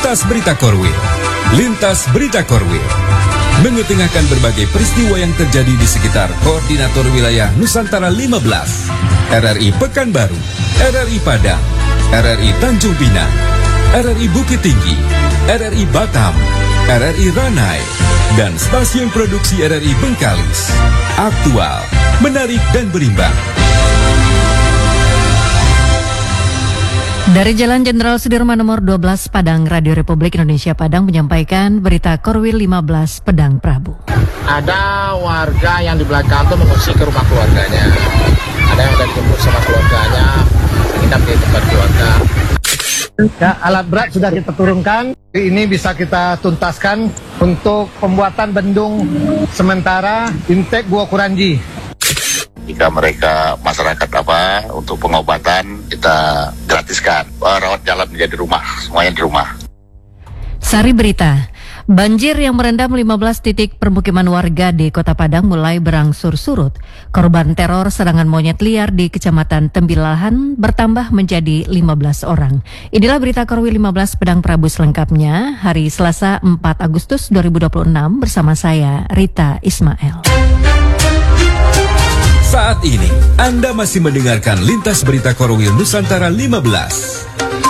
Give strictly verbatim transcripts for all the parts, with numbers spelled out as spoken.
Lintas Berita Korwil. Lintas Berita Korwil mengetengahkan berbagai peristiwa yang terjadi di sekitar Koordinator Wilayah Nusantara lima belas, R R I Pekanbaru, R R I Padang, R R I Tanjung Pinang, R R I Bukit Tinggi, R R I Batam, R R I Ranai, dan stasiun produksi R R I Bengkalis. Aktual, menarik dan berimbang. Dari Jalan Jenderal Sudirman nomor dua belas Padang, Radio Republik Indonesia Padang menyampaikan berita Korwil lima belas Pedang Prabu. Ada warga yang di belakang itu mengungsi ke rumah keluarganya. Ada yang sudah dijemput sama keluarganya, menginap di tempat keluarga. Ya, alat berat sudah kita turunkan. Ini bisa kita tuntaskan untuk pembuatan bendung sementara Intek Gua Kuranji. Jika mereka masyarakat apa untuk pengobatan kita gratiskan, rawat jalan menjadi rumah, semuanya di rumah. Sari berita, banjir yang merendam lima belas titik permukiman warga di Kota Padang mulai berangsur surut. Korban teror serangan monyet liar di Kecamatan Tembilahan bertambah menjadi lima belas orang. Inilah berita Korwil lima belas Pedang Prabu selengkapnya hari Selasa empat Agustus dua ribu dua puluh enam bersama saya Rita Ismail. Saat ini, Anda masih mendengarkan Lintas Berita Korwil Nusantara lima belas.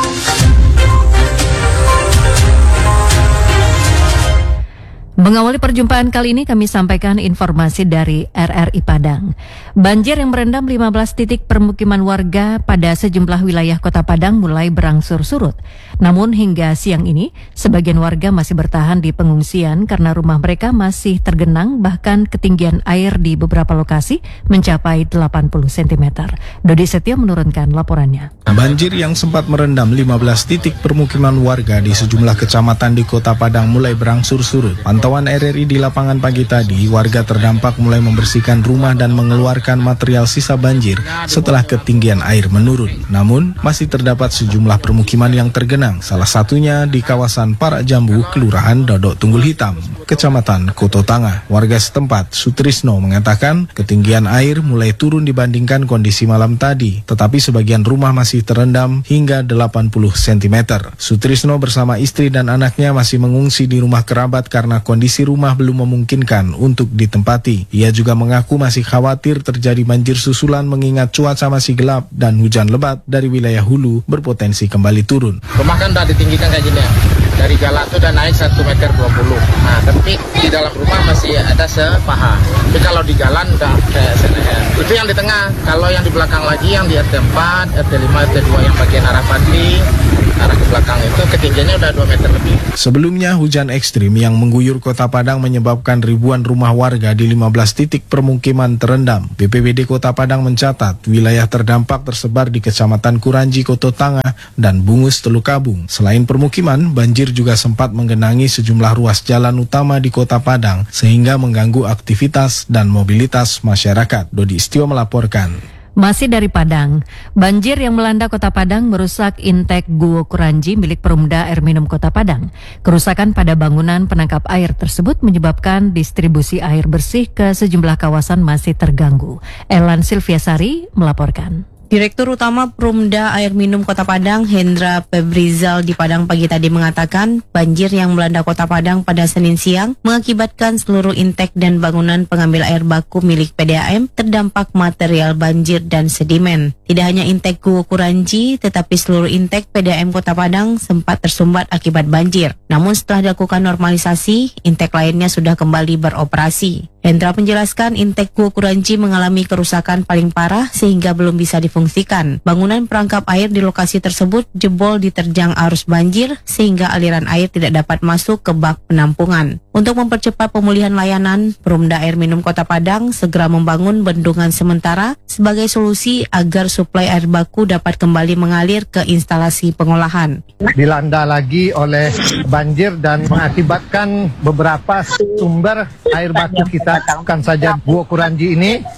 Mengawali perjumpaan kali ini kami sampaikan informasi dari R R I Padang. Banjir yang merendam lima belas titik permukiman warga pada sejumlah wilayah Kota Padang mulai berangsur surut. Namun hingga siang ini, sebagian warga masih bertahan di pengungsian karena rumah mereka masih tergenang, bahkan ketinggian air di beberapa lokasi mencapai delapan puluh sentimeter. Dodi Setio menurunkan laporannya. Banjir yang sempat merendam lima belas titik permukiman warga di sejumlah kecamatan di Kota Padang mulai berangsur surut. Pantauan R R I di lapangan pagi tadi, warga terdampak mulai membersihkan rumah dan mengeluarkan material sisa banjir setelah ketinggian air menurun. Namun, masih terdapat sejumlah permukiman yang tergenang, salah satunya di kawasan Parak Jambu, Kelurahan Dodok Tunggul Hitam, Kecamatan Koto Tangah. Warga setempat, Sutrisno, mengatakan ketinggian air mulai turun dibandingkan kondisi malam tadi, tetapi sebagian rumah masih terendam hingga delapan puluh sentimeter. Sutrisno bersama istri dan anaknya masih mengungsi di rumah kerabat karena kondisi rumah belum memungkinkan untuk ditempati. Ia juga mengaku masih khawatir terjadi banjir susulan mengingat cuaca masih gelap dan hujan lebat dari wilayah hulu berpotensi kembali turun. Rumah kan udah ditinggikan kayak gini ya. Dari galak itu udah naik satu meter dua puluh. Nah, tapi di dalam rumah masih ada sepaha. Tapi kalau di jalan udah kayak senehan. Itu yang di tengah. Kalau yang di belakang lagi, yang di R T empat, R T lima, R T dua yang bagian arah Pati, arah ke belakang itu ketinggiannya udah dua meter lebih. Sebelumnya, hujan ekstrim yang mengguyur Kota Padang menyebabkan ribuan rumah warga di lima belas titik permukiman terendam. B P B D Kota Padang mencatat wilayah terdampak tersebar di Kecamatan Kuranji, Koto Tangah, dan Bungus, Teluk Kabung. Selain permukiman, banjir juga sempat menggenangi sejumlah ruas jalan utama di Kota Padang sehingga mengganggu aktivitas dan mobilitas masyarakat. Dodi Istio melaporkan. Masih dari Padang, banjir yang melanda Kota Padang merusak Intek Gua Kuranji milik Perumda Air Minum Kota Padang. Kerusakan pada bangunan penangkap air tersebut menyebabkan distribusi air bersih ke sejumlah kawasan masih terganggu. Elan Silviasari melaporkan. Direktur Utama Perumda Air Minum Kota Padang, Hendra Pebrizal di Padang pagi tadi mengatakan banjir yang melanda Kota Padang pada Senin siang mengakibatkan seluruh intek dan bangunan pengambil air baku milik P D A M terdampak material banjir dan sedimen. Tidak hanya intek Gua Kuranji, tetapi seluruh intek P D A M Kota Padang sempat tersumbat akibat banjir. Namun setelah dilakukan normalisasi, intek lainnya sudah kembali beroperasi. Hendra menjelaskan intek Gua Kuranji mengalami kerusakan paling parah sehingga belum bisa difungsikan. Bangunan perangkap air di lokasi tersebut jebol diterjang arus banjir sehingga aliran air tidak dapat masuk ke bak penampungan. Untuk mempercepat pemulihan layanan, Perumda Air Minum Kota Padang segera membangun bendungan sementara sebagai solusi agar suplai air baku dapat kembali mengalir ke instalasi pengolahan. Dilanda lagi oleh banjir dan mengakibatkan beberapa sumber air baku kita, bukan saja Gua Kuranji ini,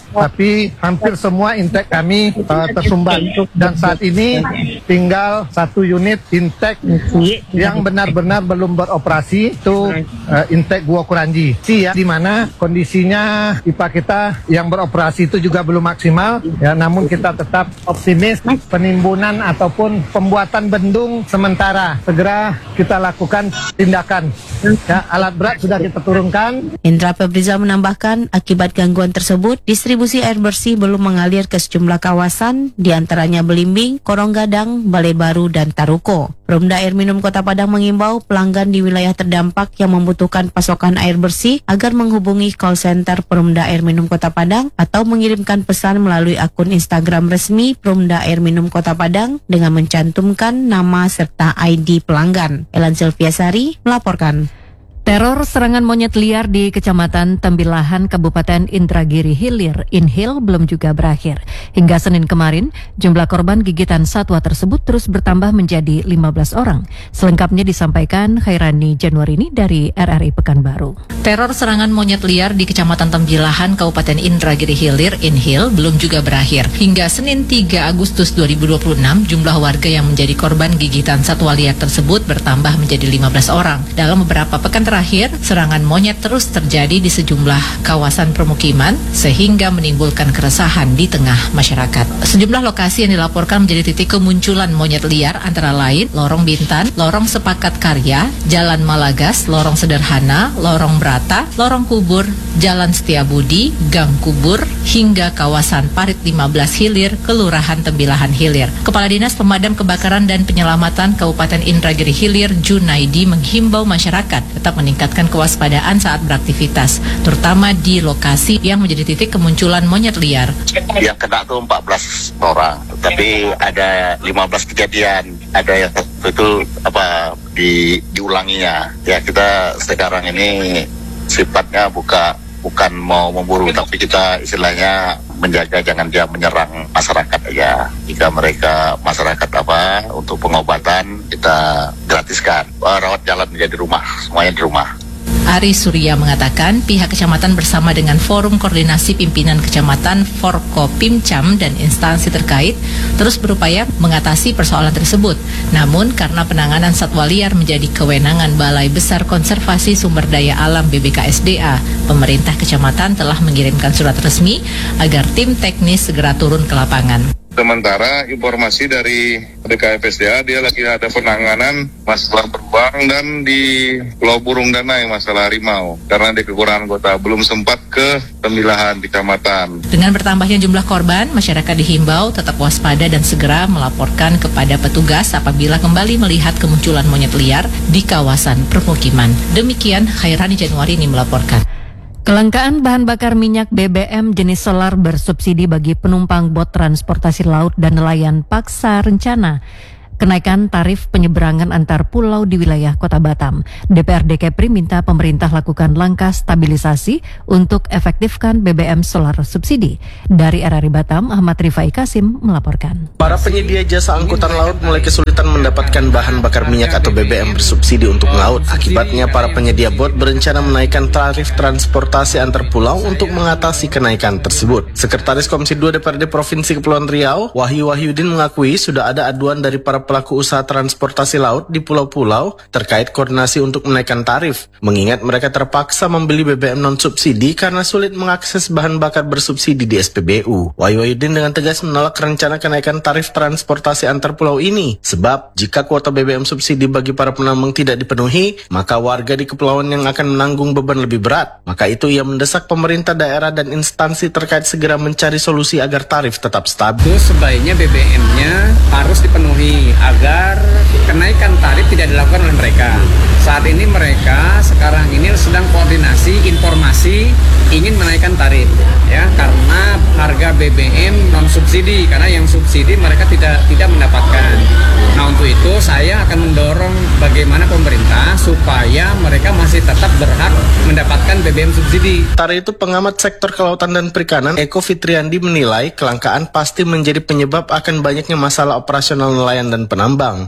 tapi hampir semua intek kami uh, tersumbat dan saat ini tinggal satu unit intek yang benar-benar belum beroperasi, itu uh, intek Gua Kuranji, ya, di mana kondisinya pipa kita yang beroperasi itu juga belum maksimal, ya, namun kita tetap optimis penimbunan ataupun pembuatan bendung sementara segera kita lakukan tindakan. Ya, alat berat sudah kita turunkan. Hendra Febrizal menambahkan, akibat gangguan tersebut, distribusi air bersih belum mengalir ke sejumlah kawasan, diantaranya Belimbing, Korong Gadang, Balai Baru, dan Taruko. Perumda Air Minum Kota Padang mengimbau pelanggan di wilayah terdampak yang membutuhkan pasokan air bersih agar menghubungi call center Perumda Air Minum Kota Padang atau mengirimkan pesan melalui akun Instagram resmi Perumda Air Minum Kota Padang dengan mencantumkan nama serta I D pelanggan. Elan Silviasari melaporkan. Teror serangan monyet liar di Kecamatan Tembilahan, Kabupaten Indragiri Hilir, Inhil, belum juga berakhir. Hingga Senin kemarin, jumlah korban gigitan satwa tersebut terus bertambah menjadi lima belas orang. Selengkapnya disampaikan Khairani Januarini dari R R I Pekanbaru. Teror serangan monyet liar di Kecamatan Tembilahan, Kabupaten Indragiri Hilir, Inhil, belum juga berakhir. Hingga Senin tiga Agustus dua ribu dua puluh enam, jumlah warga yang menjadi korban gigitan satwa liar tersebut bertambah menjadi lima belas orang. Dalam beberapa pekan terakhir, Terakhir, serangan monyet terus terjadi di sejumlah kawasan permukiman sehingga menimbulkan keresahan di tengah masyarakat. Sejumlah lokasi yang dilaporkan menjadi titik kemunculan monyet liar antara lain Lorong Bintan, Lorong Sepakat Karya, Jalan Malagas, Lorong Sederhana, Lorong Brata, Lorong Kubur, Jalan Setiabudi, Gang Kubur, hingga kawasan Parit lima belas Hilir, Kelurahan Tembilahan Hilir. Kepala Dinas Pemadam Kebakaran dan Penyelamatan Kabupaten Indragiri Hilir, Junaidi, menghimbau masyarakat tetap meningkatkan kewaspadaan saat beraktivitas, terutama di lokasi yang menjadi titik kemunculan monyet liar. Yang kena tuh empat belas orang, tapi ada lima belas kejadian, ada yang itu apa di diulanginya. Ya, kita sekarang ini sifatnya buka bukan mau memburu, tapi kita istilahnya menjaga jangan dia menyerang masyarakat aja. Jika mereka masyarakat apa untuk pengobatan kita gratiskan, rawat jalan menjadi rumah, semuanya di rumah. Ari Surya mengatakan pihak kecamatan bersama dengan Forum Koordinasi Pimpinan Kecamatan Forkopimcam dan instansi terkait terus berupaya mengatasi persoalan tersebut. Namun karena penanganan satwa liar menjadi kewenangan Balai Besar Konservasi Sumber Daya Alam B B K S D A, pemerintah kecamatan telah mengirimkan surat resmi agar tim teknis segera turun ke lapangan. Sementara informasi dari B K S D A, dia lagi ada penanganan masalah beruang dan di Pulau Burung Danai masalah harimau karena di kekurangan kota belum sempat ke Tembilahan di kecamatan. Dengan bertambahnya jumlah korban, masyarakat dihimbau tetap waspada dan segera melaporkan kepada petugas apabila kembali melihat kemunculan monyet liar di kawasan permukiman. Demikian Khairani Januarini melaporkan. Kelangkaan bahan bakar minyak B B M jenis solar bersubsidi bagi penumpang bot transportasi laut dan nelayan paksa rencana kenaikan tarif penyeberangan antar pulau di wilayah Kota Batam. D P R D Kepri minta pemerintah lakukan langkah stabilisasi untuk efektifkan B B M solar subsidi. Dari R R I Batam, Ahmad Rifai Kasim melaporkan. Para penyedia jasa angkutan laut mulai kesulitan mendapatkan bahan bakar minyak atau B B M bersubsidi untuk melaut. Akibatnya, para penyedia bot berencana menaikkan tarif transportasi antar pulau untuk mengatasi kenaikan tersebut. Sekretaris Komisi dua D P R D Provinsi Kepulauan Riau, Wahyu Wahyudin, mengakui sudah ada aduan dari para pelaku usaha transportasi laut di pulau-pulau terkait koordinasi untuk menaikkan tarif, mengingat mereka terpaksa membeli B B M non-subsidi karena sulit mengakses bahan bakar bersubsidi di S P B U. Wahyu Wahyudin dengan tegas menolak rencana kenaikan tarif transportasi antar pulau ini, sebab jika kuota B B M subsidi bagi para penambang tidak dipenuhi, maka warga di kepulauan yang akan menanggung beban lebih berat. Maka itu ia mendesak pemerintah daerah dan instansi terkait segera mencari solusi agar tarif tetap stabil. Sebaiknya B B M-nya harus dipenuhi agar kenaikan tarif tidak dilakukan oleh mereka. Saat ini mereka sekarang ini sedang koordinasi informasi ingin menaikkan tarif, ya, karena harga B B M non subsidi, karena yang subsidi mereka tidak tidak mendapatkan. Nah, untuk itu saya akan mendorong bagaimana pemerintah supaya mereka masih tetap berhak mendapatkan B B M subsidi. Sementara itu, pengamat sektor kelautan dan perikanan Eko Fitriandi menilai kelangkaan pasti menjadi penyebab akan banyaknya masalah operasional nelayan dan penambang. Kesulitan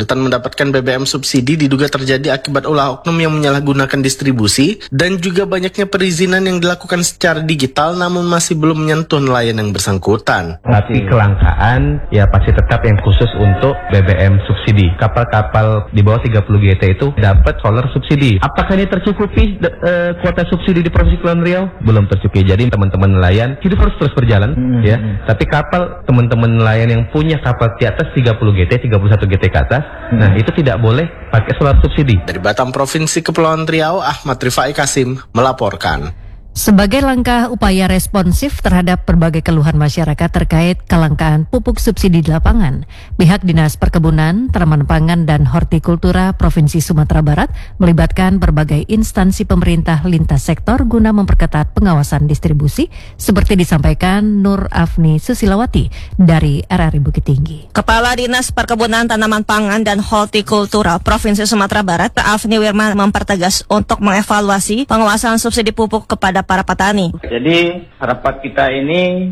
kesulitan mendapatkan B B M subsidi diduga terjadi akibat ulah oknum yang menyalahgunakan distribusi dan juga banyaknya perizinan yang dilakukan secara digital namun masih belum menyentuh nelayan yang bersangkutan. Tapi kelangkaan ya pasti tetap yang khusus untuk B B M subsidi. Kapal-kapal di bawah tiga puluh G T itu dapat solar subsidi. Apakah ini tercukupi uh, kuota subsidi di Provinsi Kepulauan Riau? Belum tercukupi. Jadi teman-teman nelayan hidup harus terus berjalan hmm. ya. Tapi kapal teman-teman nelayan yang punya kapal di atas tiga puluh G T, tiga puluh satu G T ke atas, hmm. nah itu tidak boleh pakai solar subsidi. Dari Batam, Provinsi Kepulauan Riau, Ahmad Rifai Kasim melaporkan. Sebagai langkah upaya responsif terhadap berbagai keluhan masyarakat terkait kelangkaan pupuk subsidi di lapangan, pihak Dinas Perkebunan, Tanaman Pangan, dan Hortikultura Provinsi Sumatera Barat melibatkan berbagai instansi pemerintah lintas sektor guna memperketat pengawasan distribusi, seperti disampaikan Nur Afni Susilawati dari R R I Bukit Tinggi. Kepala Dinas Perkebunan, Tanaman Pangan, dan Hortikultura Provinsi Sumatera Barat, Afni Wirman, mempertegas untuk mengevaluasi pengawasan subsidi pupuk kepada para petani. Jadi rapat kita ini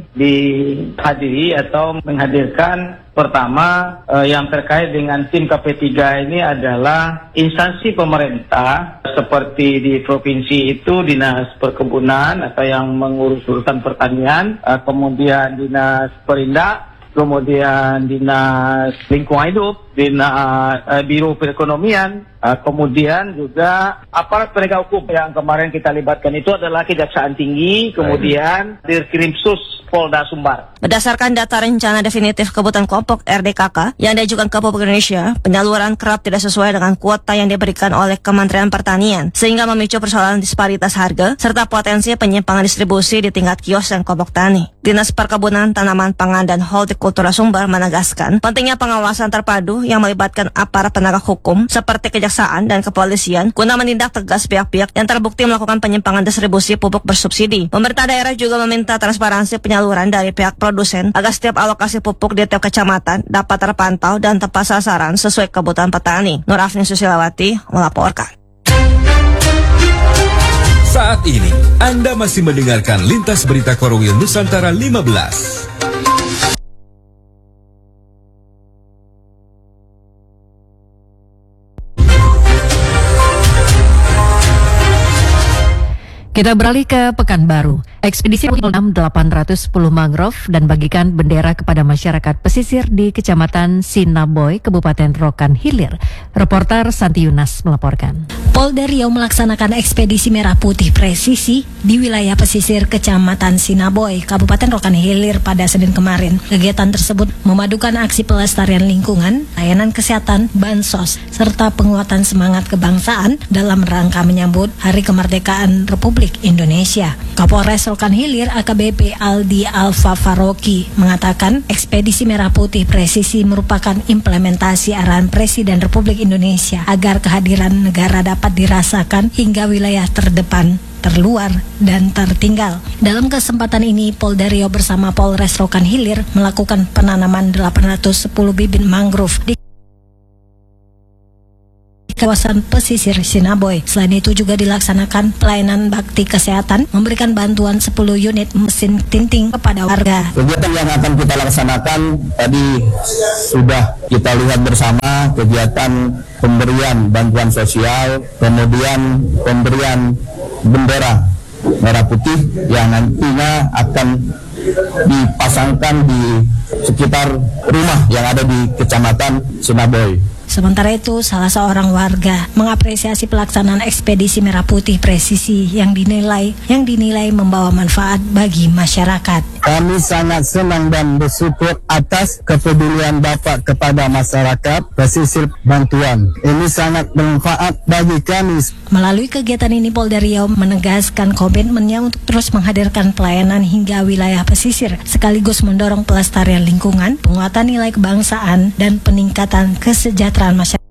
dihadiri atau menghadirkan pertama eh, yang terkait dengan tim K P tiga ini adalah instansi pemerintah seperti di provinsi itu Dinas Perkebunan atau yang mengurus urusan pertanian, eh, kemudian Dinas Perindak, kemudian Dinas Lingkungan Hidup, Dinas eh, Biro Perekonomian, eh, kemudian juga aparat penegak hukum yang kemarin kita libatkan itu adalah Kejaksaan Tinggi, kemudian Dirkrimsus Polda Sumbar. Berdasarkan data rencana definitif kebutuhan kelompok R D K K yang diajukan ke Pupuk Indonesia, penyaluran kerap tidak sesuai dengan kuota yang diberikan oleh Kementerian Pertanian, sehingga memicu persoalan disparitas harga serta potensi penyimpangan distribusi di tingkat kios dan kelompok tani. Dinas Perkebunan, Tanaman Pangan, dan Hortikultura Sumbar menegaskan pentingnya pengawasan terpadu yang melibatkan aparat penegak hukum seperti kejaksaan dan kepolisian guna menindak tegas pihak-pihak yang terbukti melakukan penyimpangan distribusi pupuk bersubsidi. Pemerintah daerah juga meminta transparansi penyaluran dari pihak produsen agar setiap alokasi pupuk di tiap kecamatan dapat terpantau dan tepat sasaran sesuai kebutuhan petani. Nur Afni Susilawati melaporkan. Saat ini Anda masih mendengarkan Lintas Berita Korwil Nusantara lima belas. Kita beralih ke Pekanbaru. Ekspedisi enam delapan ratus sepuluh mangrove dan bagikan bendera kepada masyarakat pesisir di Kecamatan Sinaboy, Kabupaten Rokan Hilir. Reporter Santi Yunas melaporkan. Polda Riau melaksanakan ekspedisi merah putih presisi di wilayah pesisir Kecamatan Sinaboy, Kabupaten Rokan Hilir pada Senin kemarin. Kegiatan tersebut memadukan aksi pelestarian lingkungan, layanan kesehatan, bansos, serta penguatan semangat kebangsaan dalam rangka menyambut Hari Kemerdekaan Republik Indonesia. Kapolres Rokan Hilir A K B P Aldi Alfa Faroki mengatakan ekspedisi merah putih presisi merupakan implementasi arahan Presiden Republik Indonesia agar kehadiran negara dapat dirasakan hingga wilayah terdepan, terluar, dan tertinggal. Dalam kesempatan ini, Polda Riau bersama Polres Rokan Hilir melakukan penanaman delapan ratus sepuluh bibit mangrove di kawasan pesisir Sinaboy. Selain itu juga dilaksanakan pelayanan bakti kesehatan, memberikan bantuan sepuluh unit mesin tinting kepada warga. Kegiatan yang akan kita laksanakan tadi sudah kita lihat bersama, kegiatan pemberian bantuan sosial, kemudian pemberian bendera merah putih yang nantinya akan dipasangkan di sekitar rumah yang ada di Kecamatan Sinaboy. Sementara itu, salah seorang warga mengapresiasi pelaksanaan ekspedisi merah putih presisi yang dinilai yang dinilai membawa manfaat bagi masyarakat. Kami sangat senang dan bersyukur atas kepedulian Bapak kepada masyarakat pesisir bantuan. Ini sangat bermanfaat bagi kami. Melalui kegiatan ini, Polda Riau menegaskan komitmennya untuk terus menghadirkan pelayanan hingga wilayah pesisir, sekaligus mendorong pelestarian lingkungan, penguatan nilai kebangsaan, dan peningkatan kesejahteraan masyarakat.